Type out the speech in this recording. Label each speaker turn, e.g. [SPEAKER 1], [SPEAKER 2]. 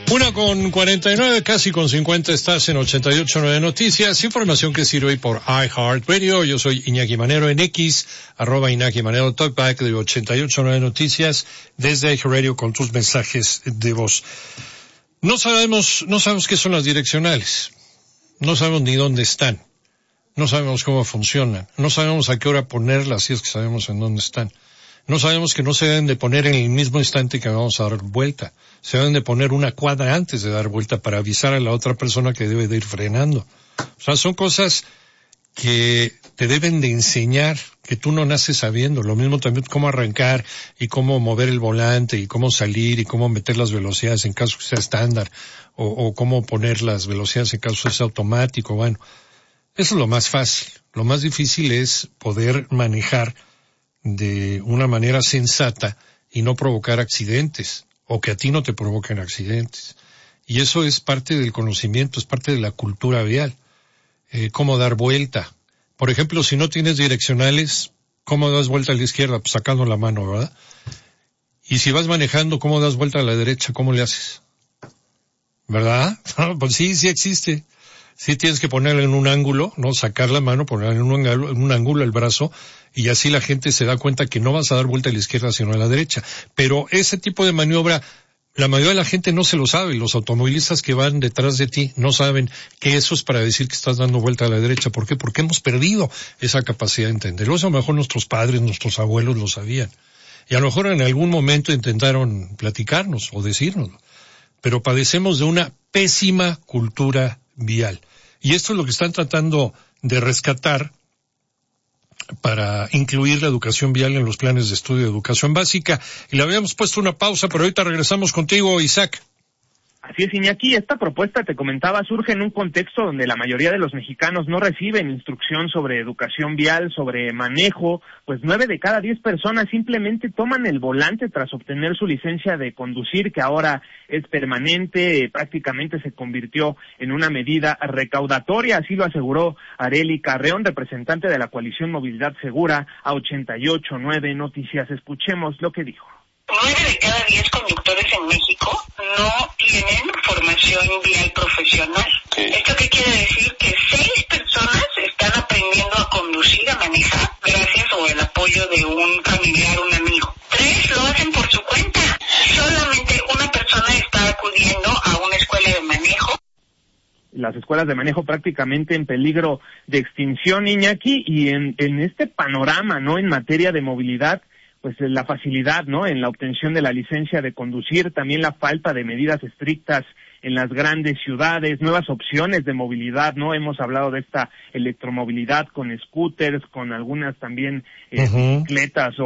[SPEAKER 1] 1:49, casi con 50, estás en 88.9 Noticias, información que sirve hoy por iHeartRadio. Yo soy Iñaki Manero en X, @Iñaki Manero, talkback de 88.9 Noticias, desde iHeartRadio con tus mensajes de voz. No sabemos qué son las direccionales, no sabemos ni dónde están, no sabemos cómo funcionan, no sabemos a qué hora ponerlas si es que sabemos en dónde están. No sabemos que no se deben de poner en el mismo instante que vamos a dar vuelta. Se deben de poner una cuadra antes de dar vuelta para avisar a la otra persona que debe de ir frenando. O sea, son cosas que te deben de enseñar, que tú no naces sabiendo. Lo mismo también cómo arrancar y cómo mover el volante y cómo salir y cómo meter las velocidades en caso que sea estándar o cómo poner las velocidades en caso que sea automático. Bueno, eso es lo más fácil. Lo más difícil es poder manejar de una manera sensata y no provocar accidentes, o que a ti no te provoquen accidentes. Y eso es parte del conocimiento, es parte de la cultura vial. Cómo dar vuelta. Por ejemplo, si no tienes direccionales, ¿cómo das vuelta a la izquierda? Pues sacando la mano, ¿verdad? Y si vas manejando, ¿cómo das vuelta a la derecha? ¿Cómo le haces? ¿Verdad? Pues sí existe. Sí tienes que ponerla en un ángulo, ¿no? Sacar la mano, ponerla en un ángulo el brazo, y así la gente se da cuenta que no vas a dar vuelta a la izquierda sino a la derecha. Pero ese tipo de maniobra, la mayoría de la gente no se lo sabe. Los automovilistas que van detrás de ti no saben que eso es para decir que estás dando vuelta a la derecha. ¿Por qué? Porque hemos perdido esa capacidad de entenderlo. Eso a lo mejor nuestros padres, nuestros abuelos lo sabían. Y a lo mejor en algún momento intentaron platicarnos o decírnoslo. Pero padecemos de una pésima cultura vial. Y esto es lo que están tratando de rescatar para incluir la educación vial en los planes de estudio de educación básica. Y le habíamos puesto una pausa, pero ahorita regresamos contigo, Isaac.
[SPEAKER 2] Así es, Iñaki, esta propuesta, te comentaba, surge en un contexto donde la mayoría de los mexicanos no reciben instrucción sobre educación vial, sobre manejo, pues 9 de cada 10 personas simplemente toman el volante tras obtener su licencia de conducir, que ahora es permanente, prácticamente se convirtió en una medida recaudatoria, así lo aseguró Arely Carreón, representante de la coalición Movilidad Segura, a 88.9 Noticias. Escuchemos lo que dijo.
[SPEAKER 3] 9 de cada 10 conductores en México no tienen formación vial profesional. Okay. ¿Esto qué quiere decir? Que 6 personas están aprendiendo a conducir, a manejar, gracias o el apoyo de un familiar, un amigo. 3 lo hacen por su cuenta. Solamente una persona está acudiendo a una escuela de manejo.
[SPEAKER 2] Las escuelas de manejo prácticamente en peligro de extinción, Iñaki, y en este panorama, ¿no?, en materia de movilidad, pues la facilidad, ¿no?, en la obtención de la licencia de conducir, también la falta de medidas estrictas en las grandes ciudades, nuevas opciones de movilidad, ¿no? Hemos hablado de esta electromovilidad con scooters, con algunas también bicicletas